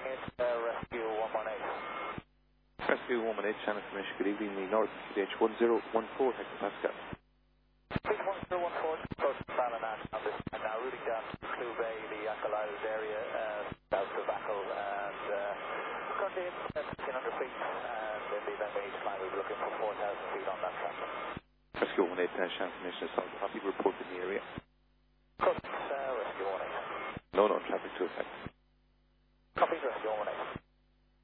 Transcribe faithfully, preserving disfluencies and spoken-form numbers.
it's uh, Rescue one one eight. Rescue one one eight, Shannon Commission, good evening, the North C H one zero one four, Hector Pascal. C H one zero one four, close to Ballinash on this, and now routing down to Clew Bay, the Achill Isles area, uh, south of Achill, and uh, currently it's fifteen hundred feet, and in the event we need to climb, we'll be looking for four thousand feet on that track. Rescue one one eight, uh, Shannon Commission, solid copy, report in the area. Copy, uh, Rescue one one eight. No, no, traffic to effect. Copy, Rescue one one eight.